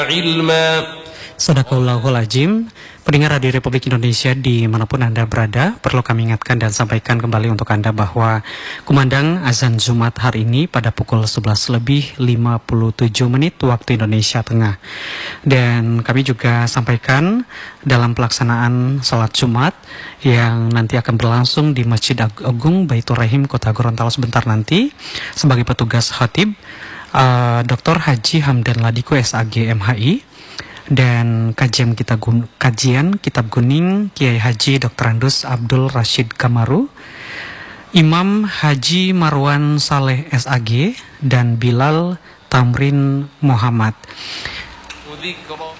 علما. Sadaqallahul Azim. Pendengar Radio Republik Indonesia dimanapun Anda berada, perlu kami ingatkan dan sampaikan kembali untuk Anda bahwa kumandang azan Jumat hari ini pada pukul 11:57 waktu Indonesia Tengah. Dan kami juga sampaikan dalam pelaksanaan sholat Jumat yang nanti akan berlangsung di Masjid Agung Baitur Rahim Kota Gorontalo sebentar nanti, sebagai petugas khatib Dr. Haji Hamdan Ladiko SAG MHI, dan kajian Kitab Kuning Kiai Haji Dr. Andus Abdul Rashid Kamaru, Imam Haji Marwan Saleh SAG, dan Bilal Tamrin Muhammad.